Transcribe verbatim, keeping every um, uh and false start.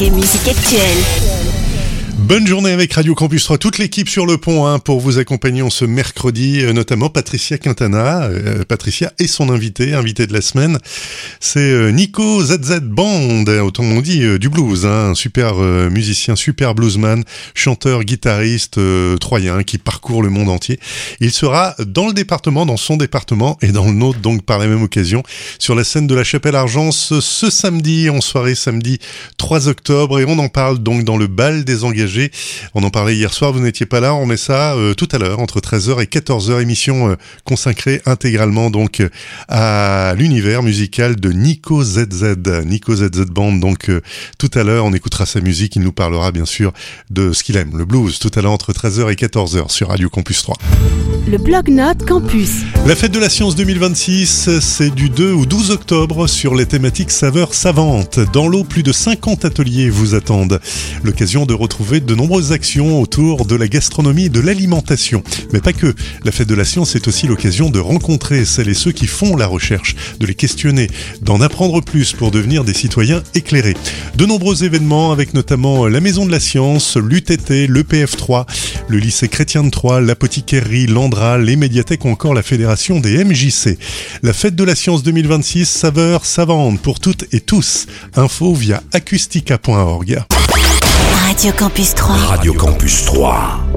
et musique actuelle. Bonne journée avec Radio Campus trois, toute l'équipe sur le pont hein, pour vous accompagner en ce mercredi, euh, notamment Patricia Quintana. Euh, Patricia et son invité, invité de la semaine, c'est euh, Nico Z Z Band, autant on dit euh, du blues, hein, un super euh, musicien, super bluesman, chanteur, guitariste euh, troyen qui parcourt le monde entier. Il sera dans le département, dans son département et dans le nôtre donc par la même occasion, sur la scène de la Chapelle-Argence ce samedi, en soirée samedi trois octobre, et on en parle donc dans le bal des engagés. On en parlait hier soir, vous n'étiez pas là, on met ça euh, tout à l'heure, entre treize heures et quatorze heures, émission euh, consacrée intégralement donc euh, à l'univers musical de Nico Z Z, Nico Z Z Band. Donc euh, tout à l'heure, on écoutera sa musique, il nous parlera bien sûr de ce qu'il aime, le blues, tout à l'heure entre treize heures et quatorze heures sur Radio Campus trois. Le Blog-Notes Campus. La fête de la science deux mille vingt-six, c'est du deux au douze octobre sur les thématiques saveurs savantes. Dans l'eau, plus de cinquante ateliers vous attendent. L'occasion de retrouver de nombreuses actions autour de la gastronomie et de l'alimentation. Mais pas que. La fête de la science est aussi l'occasion de rencontrer celles et ceux qui font la recherche, de les questionner, d'en apprendre plus pour devenir des citoyens éclairés. De nombreux événements avec notamment la Maison de la Science, l'U T T, l'E P F trois, le lycée chrétien de Troyes, l'apothicaire, l'Andra, les médiathèques ou encore la fédération des M J C. La fête de la science deux mille vingt-six, saveurs savantes pour toutes et tous. Info via acoustica point org. Radio Campus trois. Radio Campus trois.